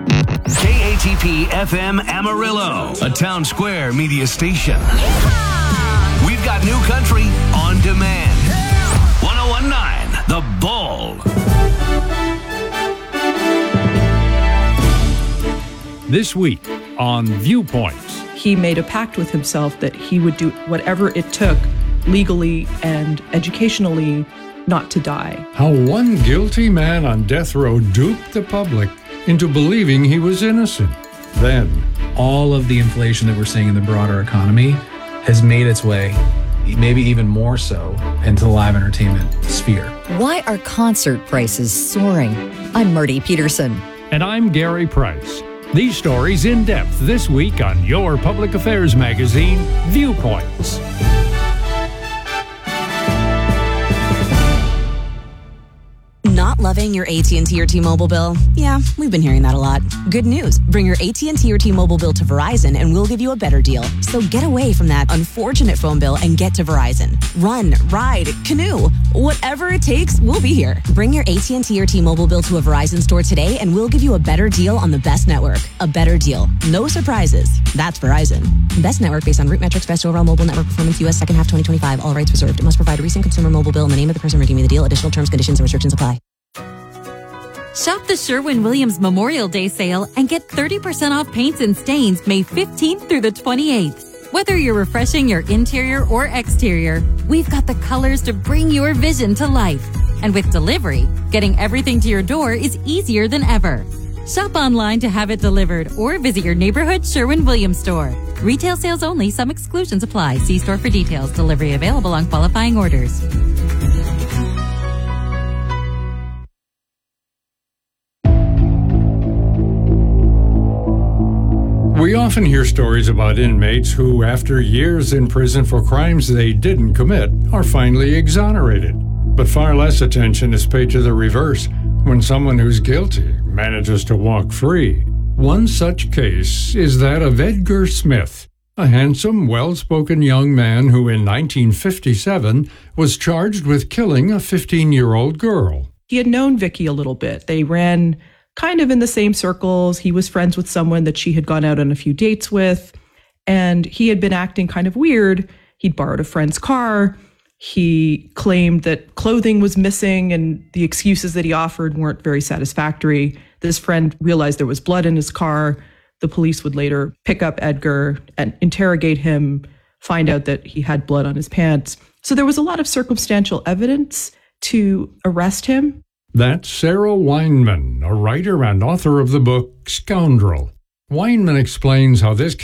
KATP FM Amarillo, a Town Square media station. We've got new country on demand. 1019 The Bull. This week on Viewpoints. He made a pact with himself that he would do whatever it took legally and educationally not to die. How one guilty man on death row duped the public into believing he was innocent. Then, all of the inflation that we're seeing in the broader economy has made its way, maybe even more so, into the live entertainment sphere. Why are concert prices soaring? I'm Marty Peterson. And I'm Gary Price. These stories in depth this week on your public affairs magazine, Viewpoints. Not loving your AT&T or T-Mobile bill? Yeah, we've been hearing that a lot. Good news. Bring your AT&T or T-Mobile bill to Verizon and we'll give you a better deal. So get away from that unfortunate phone bill and get to Verizon. Run, ride, canoe. Whatever it takes, we'll be here. Bring your AT&T or T-Mobile bill to a Verizon store today and we'll give you a better deal on the best network. A better deal. No surprises. That's Verizon. Best network based on root metrics, best overall mobile network performance, U.S. second half 2025. All rights reserved. It must provide a recent consumer mobile bill and the name of the person redeeming the deal. Additional terms, conditions, and restrictions apply. Shop the Sherwin-Williams Memorial Day sale and get 30% off paints and stains May 15th through the 28th. Whether you're refreshing your interior or exterior, we've got the colors to bring your vision to life. And with delivery, getting everything to your door is easier than ever. Shop online to have it delivered or visit your neighborhood Sherwin-Williams store. Retail sales only. Some exclusions apply. See store for details. Delivery available on qualifying orders. We often hear stories about inmates who, after years in prison for crimes they didn't commit, are finally exonerated. But far less attention is paid to the reverse when someone who's guilty manages to walk free. One such case is that of Edgar Smith, a handsome, well-spoken young man who in 1957 was charged with killing a 15-year-old girl. He had known Vicky a little bit. They ran kind of in the same circles. He was friends with someone that she had gone out on a few dates with, and he had been acting kind of weird. He'd borrowed a friend's car. He claimed that clothing was missing, and the excuses that he offered weren't very satisfactory. This friend realized there was blood in his car. The police would later pick up Edgar and interrogate him, find out that he had blood on his pants. So there was a lot of circumstantial evidence to arrest him. That's Sarah Weinman, a writer and author of the book Scoundrel. Weinman explains how this